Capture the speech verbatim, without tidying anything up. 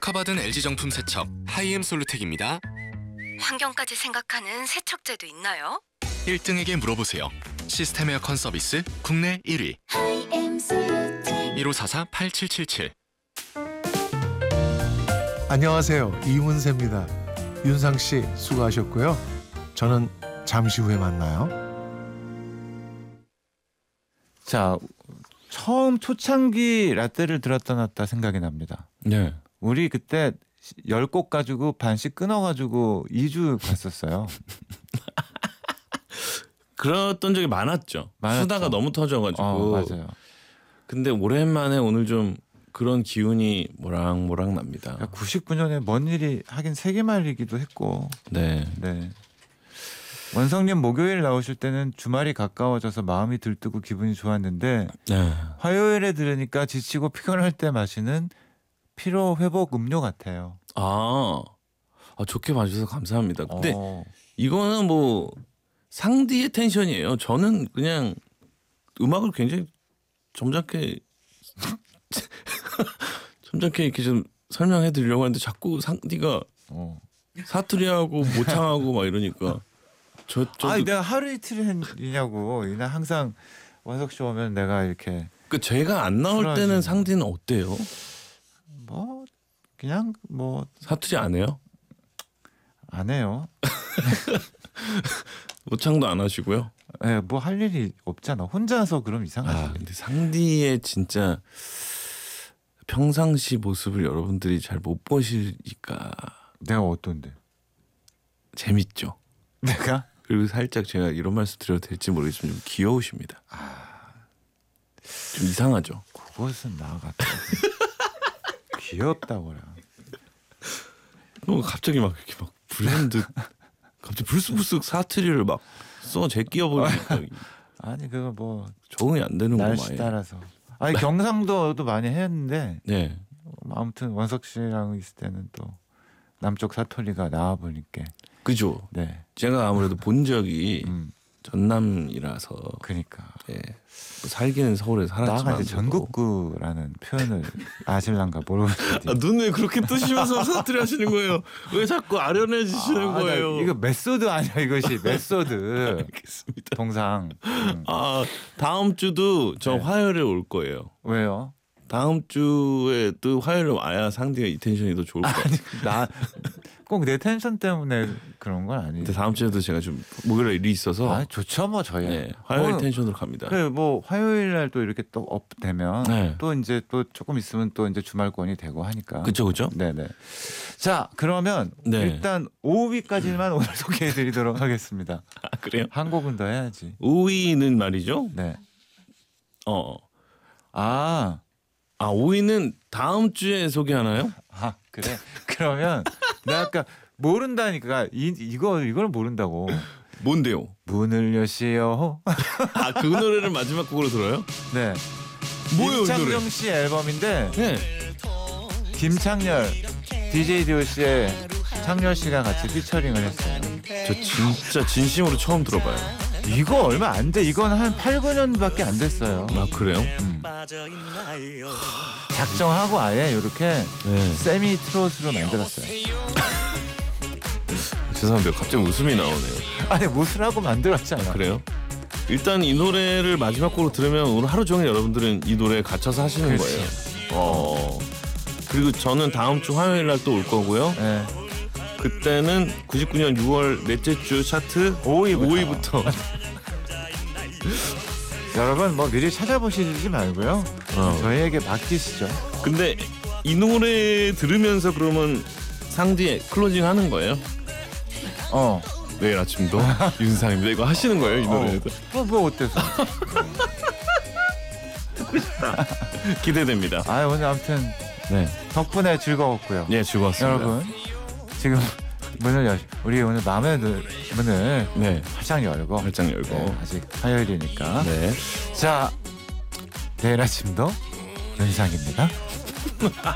특허받은 엘지 정품 세척 하이엠 솔루텍입니다. 환경까지 생각하는 세척제도 있나요? 일 등에게 물어보세요. 시스템 에어컨 서비스 국내 일 위 일오사사 팔칠칠칠. 안녕하세요. 이문세입니다. 윤상 씨 수고하셨고요. 저는 잠시 후에 만나요. 자, 처음 초창기 라떼를 들었다 놨다 생각이 납니다. 네. 우리 그때 열 곡 가지고 반씩 끊어가지고 이 주 갔었어요. 그랬던 적이 많았죠. 많았죠. 수다가 너무 터져가지고. 어, 맞아요. 근데 오랜만에 오늘 좀 그런 기운이 모락모락 납니다. 구십구 년에 뭔 일이 하긴 세계 말이기도 했고. 네. 네. 원성님 목요일 나오실 때는 주말이 가까워져서 마음이 들뜨고 기분이 좋았는데 네. 화요일에 들으니까 지치고 피곤할 때 마시는 피로 회복 음료 같아요. 아, 아 좋게 봐주셔서 감사합니다. 근데 어. 이거는 뭐 상디의 텐션이에요. 저는 그냥 음악을 굉장히 점잖게 점잖게 이렇게 좀 설명해 드리려고 하는데 자꾸 상디가 어. 사투리하고 모창하고 막 이러니까 저 저도 아니 내가 하루 이틀 했냐고. 나 항상 원석 씨 오면 내가 이렇게 그 제가 안 나올 풀어야지. 때는 상디는 어때요? 뭐 그냥 뭐 사투리 안 해요? 안 해요. 모창도 안 하시고요. 예, 뭐 할 일이 없잖아. 혼자서 그럼 이상하지. 아, 근데 상디의 진짜 평상시 모습을 여러분들이 잘 못 보시니까 내가 어떤데? 재밌죠. 내가? 그리고 살짝 제가 이런 말씀 드려도 될지 모르겠지만 좀 귀여우십니다. 좀 이상하죠. 그것은 나 같아. 귀엽다고라. 어, 갑자기 막 이렇게 막 브랜드 갑자기 불쑥불쑥 사투리를 막 써 제끼어 버리니까 아니 그거 뭐 적응이 안 되는 거 날씨 많이. 따라서. 아니 경상도도 많이 했는데 네. 아무튼 원석 씨랑 있을 때는 또 남쪽 사투리가 나와 보니까. 그죠. 네. 제가 아무래도 본 적이 음. 전남이라서 그러니까. 예. 뭐 살기는 서울에 살았지만 나가 이제 전국구라는 표현을 아실란가 모르겠는데. 아, 눈 왜 그렇게 뜨시면서 사투리 하시는 거예요? 왜 자꾸 아련해지시는 아, 나 거예요? 이거 메소드 아니야 이것이 메소드. 알겠습니다. 동상. 음. 아 다음 주도 저 네. 화요일에 올 거예요. 왜요? 다음 주에도 화요일에 와야 상디가 이 텐션이 더 좋을 것 같아요. 나 꼭 내 텐션 때문에 그런 건 아니지. 근데 다음 주에도 제가 좀 목요일에 일이 있어서 아 좋죠 뭐 저희. 네, 화요일 어, 텐션으로 갑니다. 그래 뭐 화요일 날 또 이렇게 또 업되면 네. 또 이제 또 조금 있으면 또 이제 주말권이 되고 하니까. 그렇죠, 그렇죠. 네네. 자 그러면 네. 일단 오 위까지만 오늘 소개해드리도록 하겠습니다. 아, 그래요? 한 곡은 더 해야지. 오 위는 말이죠. 네. 어, 아, 아 오 위는 다음 주에 소개하나요? 아 그래. 그러면 내가 아까 모른다니까 이 이거 이걸 모른다고. 뭔데요? 문을 여시오. 아 그 노래를 마지막 곡으로 들어요? 네. 뭐예요, 이 노래? 김창정 씨 앨범인데 네. 김창렬, 디제이 디오씨의 창렬 씨가 같이 피처링을 했어요. 저 진짜 진심으로 처음 들어봐요. 이거 얼마 안 돼. 이건 한 팔, 구 년밖에 안 됐어요. 아 그래요? 음. 작정하고 아예 이렇게 네. 세미 트롯으로 만들었어요. 죄송합니다. 갑자기 웃음이 나오네요. 아니 무슨하고 만들었잖아. 그래요? 일단 이 노래를 마지막 곡으로 들으면 오늘 하루 종일 여러분들은 이 노래에 갇혀서 하시는 그렇지. 거예요. 어. 그리고 저는 다음 주 화요일 날 또 올 거고요. 네. 그때는 구십구 년 유월 넷째 주 차트 오 위부터. 오 위부터 여러분 뭐 미리 찾아보시지 말고요. 어. 저희에게 맡기시죠. 근데 이 노래 들으면서 그러면 상디에 클로징 하는 거예요? 어. 내일 아침도 윤상입니다. 이거 하시는 거예요, 이 노래에도? 뭐, 뭐 어때서? 기대됩니다. 아 오늘 아무튼 네, 덕분에 즐거웠고요. 예, 즐거웠습니다. 여러분 지금 문을 여 우리 오늘 마음의 문을 네, 활짝 열고 활짝 열고. 네, 아직 화요일이니까 네. 자 내일 아침도 윤상입니다.